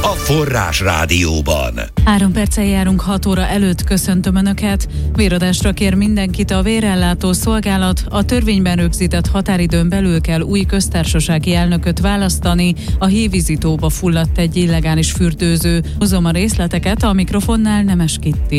a Forrás Rádióban. 3 perccel járunk 6 óra előtt, köszöntöm Önöket. Véradásra kér mindenkit a vérellátó szolgálat. A törvényben rögzített határidőn belül kell új köztársasági elnököt választani. A Hévízitóba fulladt egy illegális fürdőző. Hozom a részleteket, a mikrofonnál Nemes Kitti.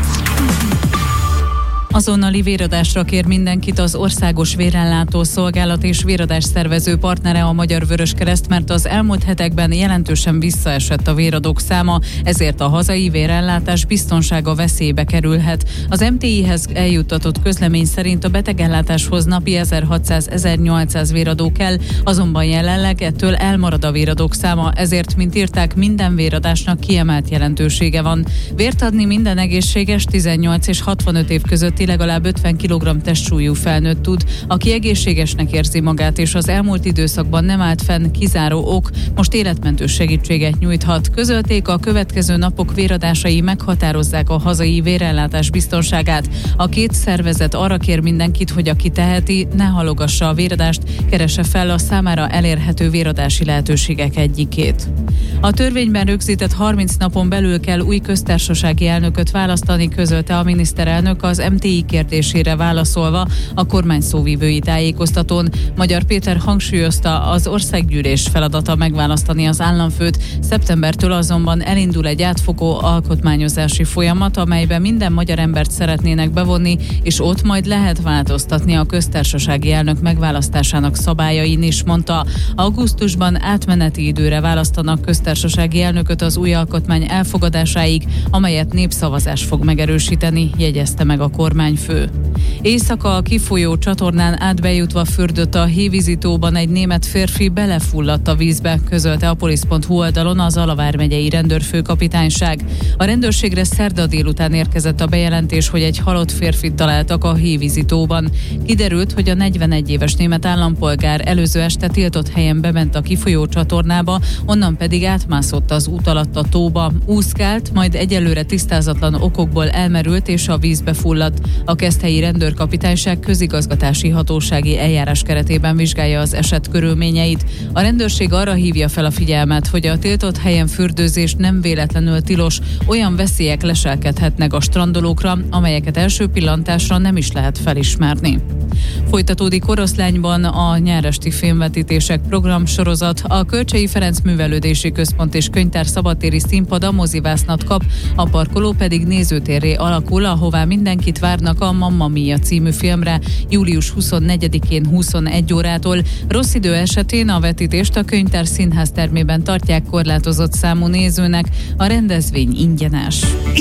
Azonnali véradásra kér mindenkit az Országos Vérellátó Szolgálat és véradás szervező partnere a Magyar Vöröskereszt, mert az elmúlt hetekben jelentősen visszaesett a véradók száma, ezért a hazai vérellátás biztonsága veszélybe kerülhet. Az MTI-hez eljuttatott közlemény szerint a betegellátáshoz napi 1600-1800 véradó kell, azonban jelenleg ettől elmarad a véradók száma, ezért, mint írták, minden véradásnak kiemelt jelentősége van. Vért adni minden egészséges 18 és 65 év között legalább 50 kg testsúlyú felnőtt tud, aki egészségesnek érzi magát, és az elmúlt időszakban nem állt fenn kizáró ok, most életmentő segítséget nyújthat. Közölték, a következő napok véradásai meghatározzák a hazai vérellátás biztonságát. A két szervezet arra kér mindenkit, hogy aki teheti, ne halogassa a véradást, keresse fel a számára elérhető véradási lehetőségek egyikét. A törvényben rögzített 30 napon belül kell új köztársasági elnököt választani, közölte a miniszterelnök az MTI kérdésére válaszolva a kormány szóvivői tájékoztatón. Magyar Péter hangsúlyozta, az országgyűlés feladata megválasztani az államfőt, szeptembertől azonban elindul egy átfogó alkotmányozási folyamat, amelyben minden magyar embert szeretnének bevonni, és ott majd lehet változtatni a köztársasági elnök megválasztásának szabályain is, mondta. Augusztusban átmeneti időre választanak köztársasági elnököt az új alkotmány elfogadásáig, amelyet népszavazás fog megerősíteni, jegyezte meg a kormányfő. Éjszaka a kifolyó csatornán átbejutva fürdött a Hévízitóban egy német férfi, belefulladt a vízbe, közölte a polisz.hu oldalon az Alavár megyei rendőrfőkapitányság. A rendőrségre szerda délután érkezett a bejelentés, hogy egy halott férfit találtak a Hévízitóban. Kiderült, hogy a 41 éves német állampolgár előző este tiltott helyen bement a kifolyó csatornába, onnan pedig átmászott az út alatt a tóba. Úszkált, majd egyelőre tisztázatlan okokból elmerült és a vízbe fulladt. A keszthelyi rendőrkapitányság közigazgatási hatósági eljárás keretében vizsgálja az eset körülményeit. A rendőrség arra hívja fel a figyelmet, hogy a tiltott helyen fürdőzés nem véletlenül tilos, olyan veszélyek leselkedhetnek a strandolókra, amelyeket első pillantásra nem is lehet felismerni. Folytatódik Oroszlányban a nyáresti filmvetítések programsorozat. A Kölcsey Ferenc Művelődési Központ és Könyvtár szabadtéri színpada mozivásznat kap, a parkoló pedig nézőtérré alakul, ahová mindenkit várnak a Mamma Mia című filmre július 24-én 21 órától. Rossz idő esetén a vetítést a Könyvtár színház termében tartják korlátozott számú nézőnek, a rendezvény ingyenes.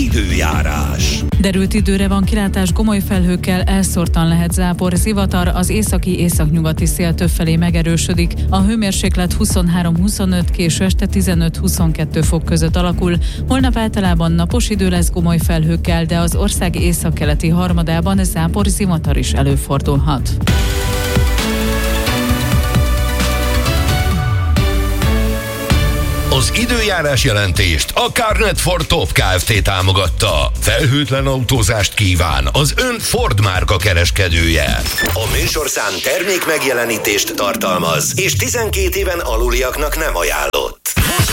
Időjárás. Derült időre van kilátás, gomoly felhőkkel, elszórtan lehet zápor, zivatar, az északi-északnyugati szél többfelé megerősödik. A hőmérséklet 23-25, késő este 15-22 fok között alakul. Holnap általában napos idő lesz gomoly felhőkkel, de az ország északkeleti harmadában zápor, zivatar is előfordulhat. Az időjárás jelentést a Carnet Ford Top Kft. Támogatta. Felhőtlen autózást kíván az ön Ford márka kereskedője. A műsorszám termék megjelenítést tartalmaz, és 12 éven aluliaknak nem ajánlott.